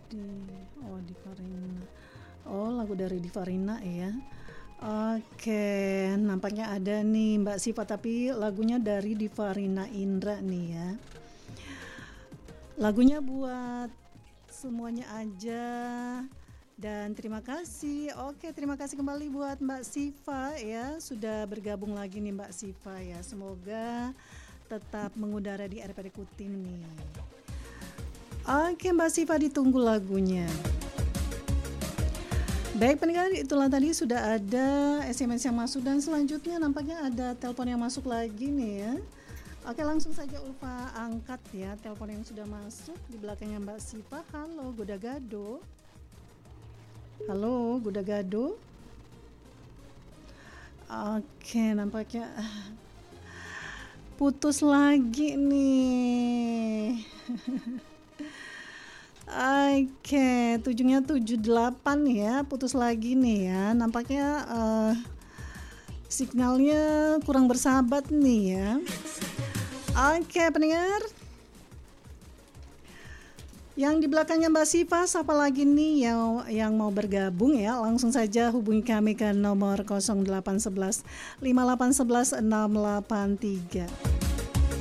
di Divarina. Oh, lagu dari Divarina ya. Oke, nampaknya ada nih Mbak Siva, tapi lagunya dari Divarina Indra nih ya. Lagunya buat semuanya aja. Dan terima kasih. Oke, terima kasih kembali buat Mbak Siva ya, sudah bergabung lagi nih Mbak Siva ya. Semoga tetap mengudara di RPD Kutim nih. Oke, Mbak Siva, ditunggu lagunya. Baik pendengar, itulah tadi sudah ada SMS yang masuk dan selanjutnya nampaknya ada telepon yang masuk lagi nih ya. Oke, langsung saja Ulfa angkat ya telepon yang sudah masuk di belakangnya Mbak Siva. Halo Goda Gado. Halo Goda Gado. Oke, nampaknya putus lagi nih. Oke, tujuhnya 78 ya, putus lagi nih ya. Nampaknya signalnya kurang bersahabat nih ya. Oke, pendengar. Yang di belakangnya Mbak Siva, siapa lagi nih yang mau bergabung ya? Langsung saja hubungi kami ke nomor 0811 5811 683.